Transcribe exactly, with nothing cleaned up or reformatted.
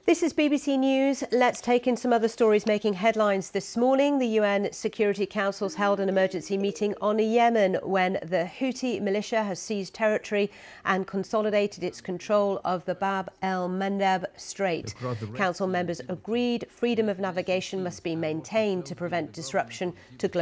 This is B B C News. Let's take in some other stories making headlines this morning. The U N Security Council's held an emergency meeting on Yemen when the Houthi militia has seized territory and consolidated its control of the Bab el-Mandeb Strait. Council members agreed freedom of navigation must be maintained to prevent disruption to global